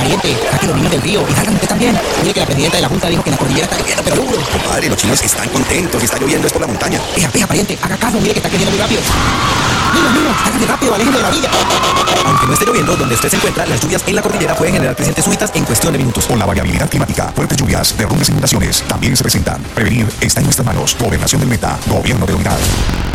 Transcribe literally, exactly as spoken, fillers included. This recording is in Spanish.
pariente, saque los niños del río y salgan usted también. Mire que la presidenta de la Junta dijo que la cordillera está lloviendo, pero duro. Compadre, los chinos están contentos, está lloviendo, es por la montaña. Deja, deja, pariente, haga caso, mire que está cayendo muy rápido. Niños, niños, háganse rápido, aléjense de la villa. Aunque no esté lloviendo, donde usted se encuentra, las lluvias en la cordillera pueden generar crecientes súbitas en cuestión de minutos. Con la variabilidad climática, fuertes lluvias, derrumbes e inundaciones también se presentan. Prevenir está en nuestras manos. Gobernación del Meta, Gobierno de la Unidad.